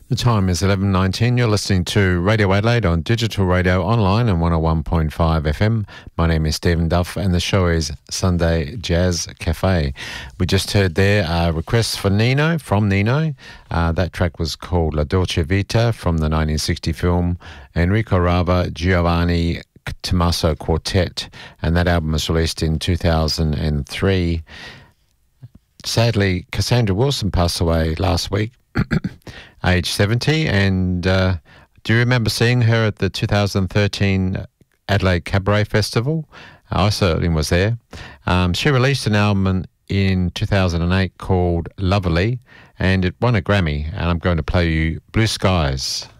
The time is 11:19. You're listening to Radio Adelaide on digital radio, online and 101.5 FM. My name is Stephen Duff and the show is Sunday Jazz Cafe. We just heard there a request for Nino, from Nino. That track was called La Dolce Vita from the 1960 film Enrico Rava Giovanni Tommaso Quartet, and that album was released in 2003. Sadly, Cassandra Wilson passed away last week, age 70, and do you remember seeing her at the 2013 Adelaide Cabaret Festival? I certainly was there. She released an album in 2008 called Lovely, and it won a Grammy, and I'm going to play you Blue Skies.